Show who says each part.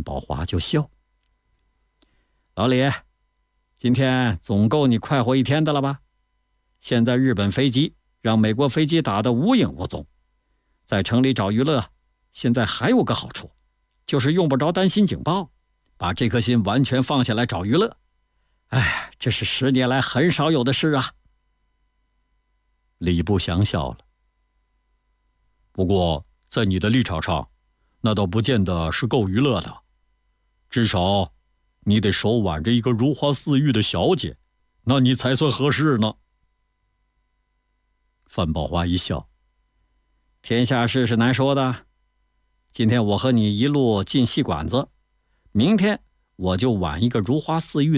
Speaker 1: 范宝华就笑：“老李，今天总够你快活一天的了吧？现在日本飞机让美国飞机打得无影无踪，在城里找娱乐，现在还有个好处，就是用不着担心警报，把这颗心完全放下来找娱乐。哎，这是10年来很少有的事啊。”李步祥笑了：“不过在你的立场上，那倒不见得是够娱乐的，至少你得手挽着一个如花似玉的小姐，那你才算合适呢。”范宝华一笑：“天下事是难说的，今天我和你一路进戏馆子，明天我就挽一个如花似玉